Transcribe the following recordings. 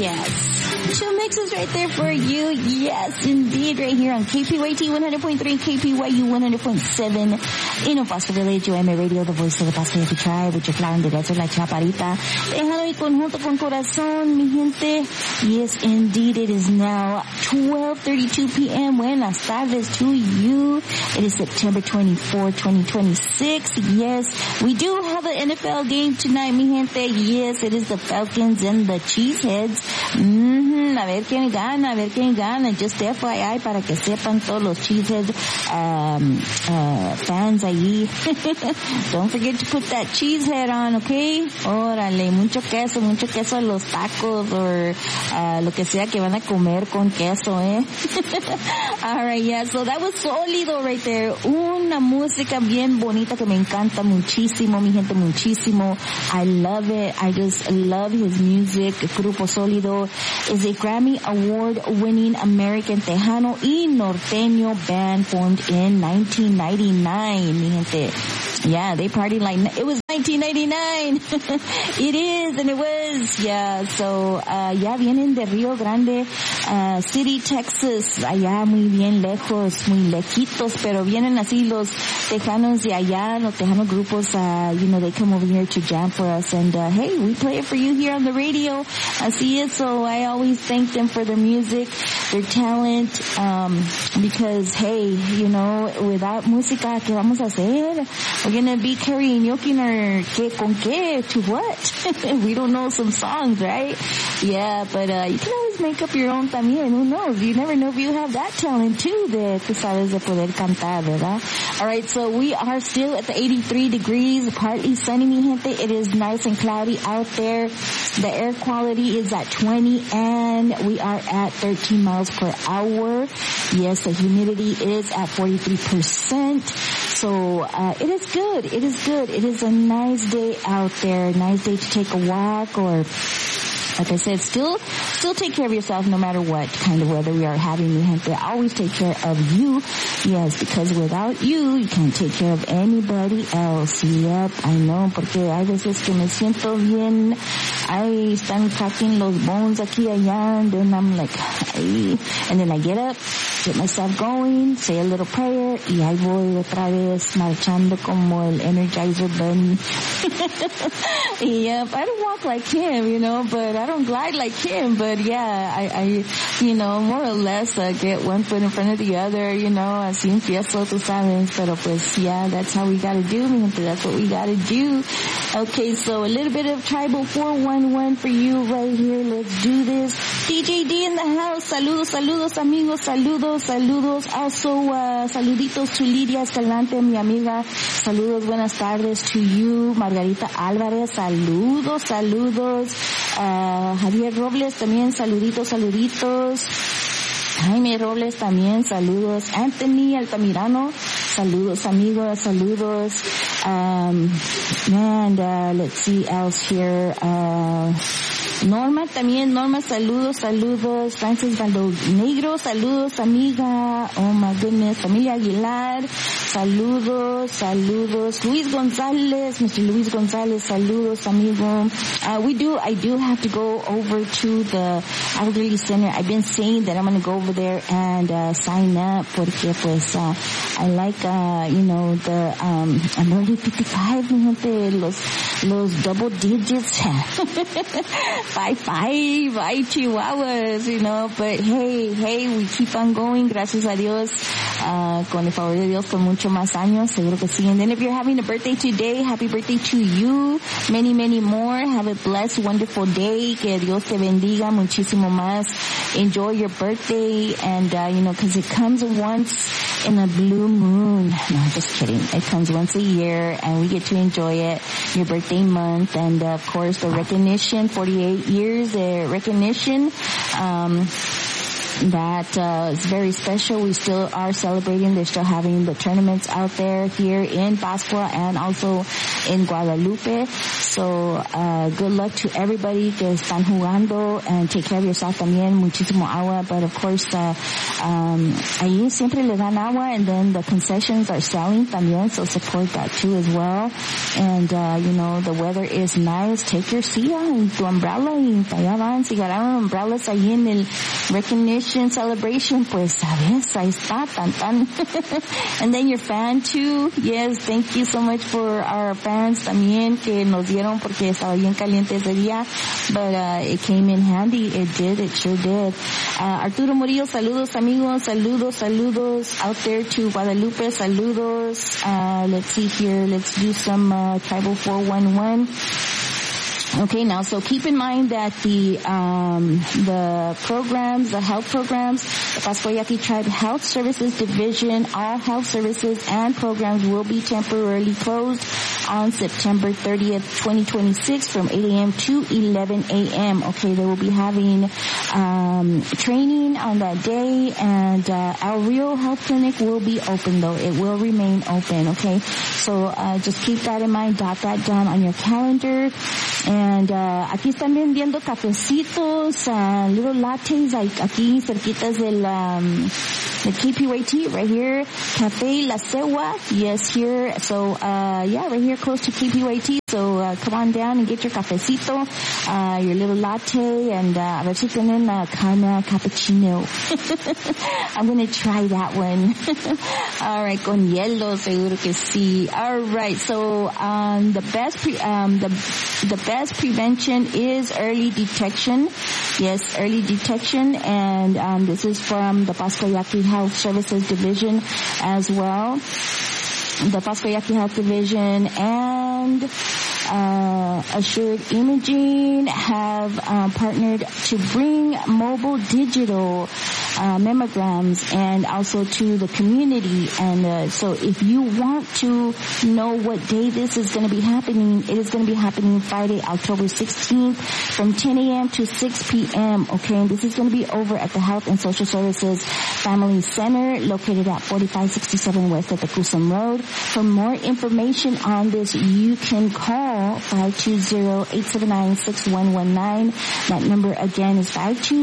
Yes. Two mixes right there for you. Yes, indeed. Right here on KPYT 100.3, KPYU 100.7. In Paso Village, UM Radio, the voice of the Pacific Tribe, with your clown de Gato, la Chaparita. Tejano y conjunto con corazón, mi gente. Yes, indeed. It is now 12:32 p.m. Buenas tardes to you. It is September 24, 2026. Yes, we do have an NFL game tonight, mi gente. Yes, it is the Falcons and the Cheeseheads. A ver quién gana. Just FYI, para que sepan todos los Cheesehead fans allí. Don't forget to put that Cheesehead on, okay? Órale, mucho queso en los tacos, or lo que sea que van a comer con queso, eh? Alright, yeah, so that was Sólido right there. Una música bien bonita que me encanta muchísimo, mi gente, muchísimo. I love it. I just love his music. Grupo Sólido is a Grammy Award-winning American Tejano y Norteño band formed in 1999, mi gente. Yeah, they partied like it was 1999. It is, and it was. Yeah, so, ya vienen de Rio Grande City, Texas. Allá muy bien lejos, muy lejitos, pero vienen así los tejanos de allá, los tejano grupos, they come over here to jam for us, and, hey, we play it for you here on the radio. Así es, so I always thank them for their music, their talent, because, hey, without música, ¿qué vamos a hacer? We're gonna be karaokeing or con qué, to what? We don't know some songs, right? Yeah, but you can always make up your own también. Who knows? You never know if you have that talent too, de tú sabes de poder cantar, ¿verdad? Alright, so we are still at the 83 degrees, partly sunny, mi gente. It is nice and cloudy out there. The air quality is at 20 and we are at 13 miles per hour. Yes, the humidity is at 43%. So, it is good. It is good. It is a nice day out there. Nice day to take a walk, or, like I said, still take care of yourself no matter what kind of weather we are having, mi gente. Always take care of you. Yes, because without you, you can't take care of anybody else. Yep, I know, porque hay veces que me siento bien. Ahí están cracking los bones aquí allá, and then I'm like, ay. And then I get up, get myself going, say a little prayer, y ahí voy otra vez marchando como el Energizer Bunny. Yep, I don't walk like him, but I don't glide like him, but yeah, I more or less get one foot in front of the other, así empiezo, tú sabes, pero pues yeah, that's how we gotta do, mi gente, that's what we gotta do. Okay, so a little bit of Tribal 411 for you right here, let's do this. DJ D in the house, saludos amigos, saludos, also saluditos to Lidia Escalante, mi amiga, saludos, buenas tardes to you, Margarita Álvarez, saludos, Javier Robles también, saluditos, Jaime Robles también, saludos, Anthony Altamirano, saludos amigos, and let's see else here, Norma también, saludos, Francis Valdenegro, saludos amiga, oh my goodness, familia Aguilar, saludos, Luis González, Mr. Luis González, saludos amigo. I do have to go over to the Elderly Center. I've been saying that I'm gonna go over there and sign up, porque pues I like I'm already 55, mi gente, los double digits. 5'5", ay chihuahuas, but hey, we keep on going, gracias a Dios, con el favor de Dios, con mucho más años, seguro que sí. And then if you're having a birthday today, happy birthday to you, many, many more, have a blessed, wonderful day, que Dios te bendiga muchísimo más, enjoy your birthday, and cause it comes once in a blue moon, no, just kidding, it comes once a year, and we get to enjoy it, your birthday month, and of course the recognition, 48 years recognition, that is very special. We still are celebrating. They're still having the tournaments out there here in Pascua and also in Guadalupe. So, good luck to everybody que están jugando, and take care of yourself también. Muchísimo agua, but of course, ahí siempre le dan agua, and then the concessions are selling también, so support that too as well. And, the weather is nice. Take your silla y tu umbrella y para allá van. Si ganaron umbrellas ahí en el recognition celebration, pues, sabes, ahí está, tan. And then your fan too. Yes, thank you so much for our fans también que nos dieron porque estaba bien caliente ese día. But, it came in handy. It sure did. Arturo Murillo, saludos amigos, saludos out there to Guadalupe, saludos. Let's see here, let's do some, Tribal 411. Okay, now, so keep in mind that the programs, the health programs, the Pascua Yaqui Tribe Health Services Division, all health services and programs will be temporarily closed on September 30th, 2026 from 8 a.m. to 11 a.m. Okay, they will be having, training on that day, and, El Rio Health Clinic will be open though. It will remain open, okay? So, just keep that in mind, jot that down on your calendar. And, aquí están vendiendo cafecitos, little lattes, aquí cerquitas del, the KPYT right here, Cafe La Cegua, yes, here. So, right here close to KPYT. So, come on down and get your cafecito, your little latte, and, a ver si tienen, caramel cappuccino. I'm gonna try that one. Alright, con hielo, seguro que sí. Alright, so, the best prevention is early detection. Yes, early detection, and, this is from the Pascua Yaqui Health Services Division as well. The Pascua Yaqui Health Division and Assured Imaging have partnered to bring mobile digital mammograms and also to the community. And so if you want to know what day this is going to be happening, it is going to be happening Friday, October 16th from 10 a.m. to 6 p.m. Okay, and this is going to be over at the Health and Social Services Family Center located at 4567 West at the Cusum Road. For more information on this, you can call 520-879-6119. That number again is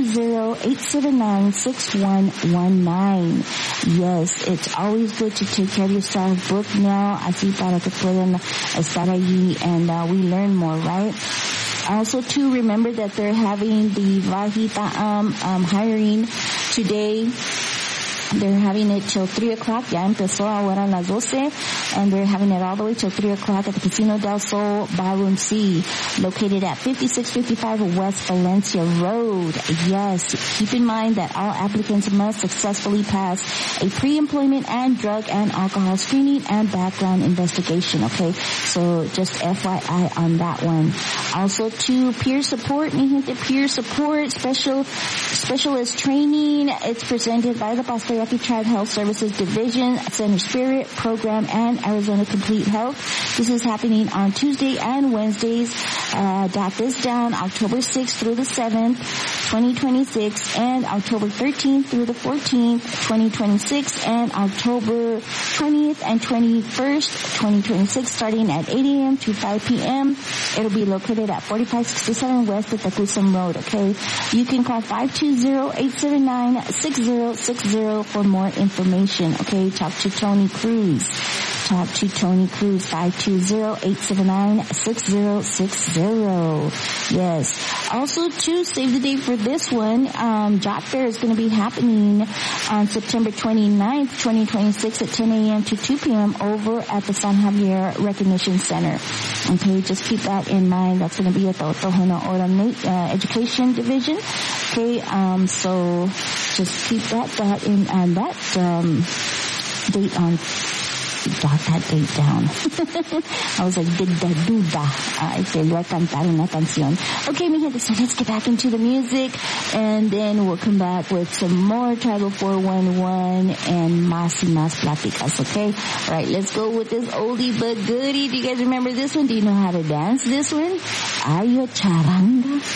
520-879-6119. Yes, it's always good to take care of yourself. Book now, así para que puedan estar allí, and we learn more, right? Also, too, remember that they're having the Vajita hiring today. They're having it till 3 o'clock. Ya empezó ahora a las 12. And they're having it all the way till 3 o'clock at the Casino del Sol Ballroom C, located at 5655 West Valencia Road. Yes, keep in mind that all applicants must successfully pass a pre-employment and drug and alcohol screening and background investigation, okay? So just FYI on that one. Also, to peer support, mi gente, peer support, specialist training. It's presented by the Pascua Yaqui Tribe Health Services Division, Center Spirit Program, and Arizona Complete Health. This is happening on Tuesday and Wednesdays. Dot this down, October 6th through the 7th, 2026, and October 13th through the 14th, 2026, and October 20th and 21st, 2026, starting at 8 a.m. to 5 p.m. It'll be located at 4567 West at the Cusum Road, okay? You can call 520-879-6060 for more information, okay? Talk to Tony Cruz. 520-879-6060. Yes. Also, to save the date for this one, Job Fair is going to be happening on September 29th, 2026 at 10 a.m. to 2 p.m. over at the San Javier Recognition Center. Okay, just keep that in mind. That's going to be at the Tohono O'odham Education Division. Okay, so just keep that in that date on. Jot that date down. I was like, duda. Te voy a cantar una canción. Okay, mi gente, so let's get back into the music, and then we'll come back with some more Tribal 411 and más y más pláticas, okay? Alright, let's go with this oldie but goodie. Do you guys remember this one? Do you know how to dance this one? Are you charanga?